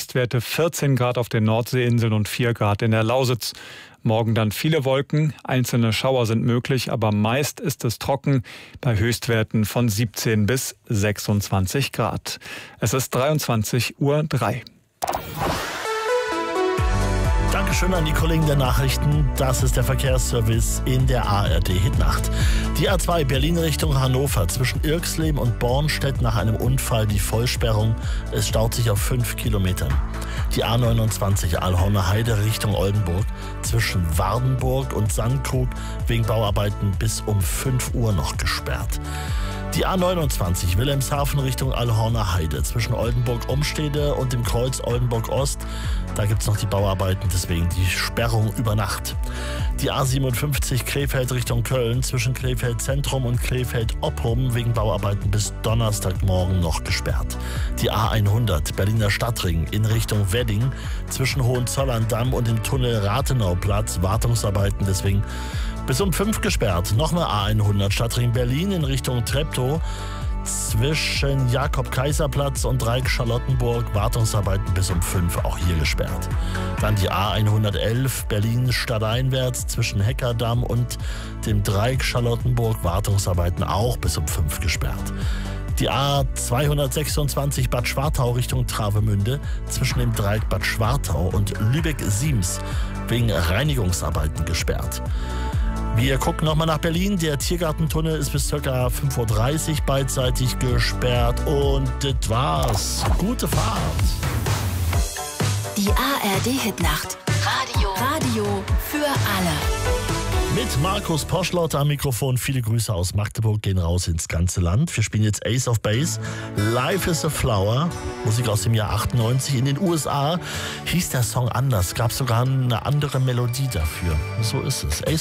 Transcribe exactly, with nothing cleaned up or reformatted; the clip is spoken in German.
Höchstwerte vierzehn Grad auf den Nordseeinseln und vier Grad in der Lausitz. Morgen dann viele Wolken, einzelne Schauer sind möglich, aber meist ist es trocken bei Höchstwerten von siebzehn bis sechsundzwanzig Grad. Es ist dreiundzwanzig Uhr drei. Dankeschön an die Kollegen der Nachrichten. Das ist der Verkehrsservice in der A R D-Hitnacht. Die A zwei Berlin Richtung Hannover zwischen Irxleben und Bornstedt nach einem Unfall die Vollsperrung. Es staut sich auf fünf Kilometern. Die A neunundzwanzig Alhorner Heide Richtung Oldenburg zwischen Wardenburg und Sandkrug wegen Bauarbeiten bis um fünf Uhr noch gesperrt. Die A neunundzwanzig Wilhelmshaven Richtung Alhorner Heide zwischen Oldenburg-Umstede und dem Kreuz Oldenburg-Ost. Da gibt es noch die Bauarbeiten, deswegen die Sperrung über Nacht. Die A siebenundfünfzig Krefeld Richtung Köln zwischen Krefeld Zentrum und Krefeld Oppum wegen Bauarbeiten bis Donnerstagmorgen noch gesperrt. Die A hundert Berliner Stadtring in Richtung Wedding zwischen Hohenzollern-Damm und dem Tunnel Rathenauplatz Wartungsarbeiten, deswegen bis um fünf gesperrt. Nochmal A hundert Stadtring Berlin in Richtung Treptow zwischen Jakob-Kaiser-Platz und Dreieck-Charlottenburg. Wartungsarbeiten bis um fünf, auch hier gesperrt. Dann die A hundertelf Berlin stadteinwärts zwischen Heckerdamm und dem Dreieck Charlottenburg. Wartungsarbeiten auch bis um fünf gesperrt. Die A zweihundertsechsundzwanzig Bad Schwartau Richtung Travemünde zwischen dem Dreieck Bad Schwartau und Lübeck-Siems wegen Reinigungsarbeiten gesperrt. Wir gucken nochmal nach Berlin. Der Tiergartentunnel ist bis ca. fünf Uhr dreißig beidseitig gesperrt. Und das war's. Gute Fahrt. Die A R D-Hitnacht. Radio. Radio für alle. Mit Markus Poschlott am Mikrofon. Viele Grüße aus Magdeburg gehen raus ins ganze Land. Wir spielen jetzt Ace of Base. Life is a Flower. Musik aus dem Jahr achtundneunzig. In den U S A hieß der Song anders. Gab sogar eine andere Melodie dafür. So ist es. Ace